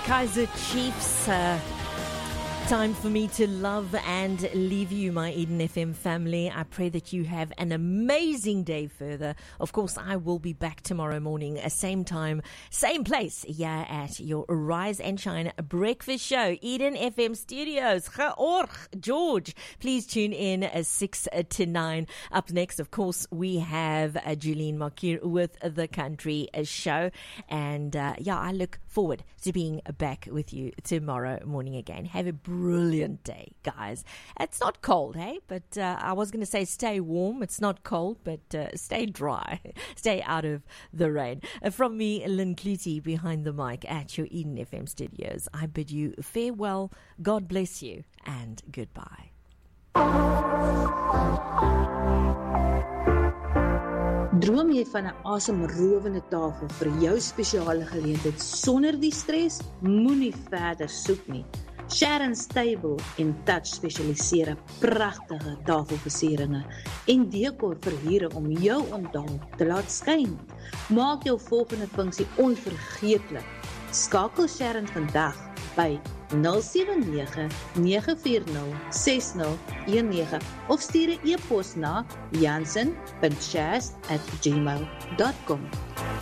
Kaiser Chiefs. Time for me to love and leave you, my Eden FM family. I pray that you have an amazing day further. Of course, I will be back tomorrow morning, same time, same place, here at your Rise and Shine breakfast show, Eden FM Studios. Georg, George, please tune in 6 to 9. Up next, of course, we have Julene Makir with The Country Show. And I look forward to being back with you tomorrow morning again. Have a brilliant day, guys. It's not cold, hey? But I was going to say stay warm. It's not cold, but stay dry. Stay out of the rain. From me, Lynn Clutie, behind the mic at your Eden FM studios, I bid you farewell. God bless you and goodbye. Droom jy van 'n asemrowende tafel vir jou spesiale geleentheid sonder die stres? Moenie verder soek nie. Sharon's Table en Touch spesialiseer in pragtige tafelversieringe en dekor verhuuring om jou onthaal te laat skyn. Maak jou volgende funksie onvergeetlik. Skakel Sharon vandag by 079-940-6019 of stuur 'n e-pos na jansen.shaz@gmail.com.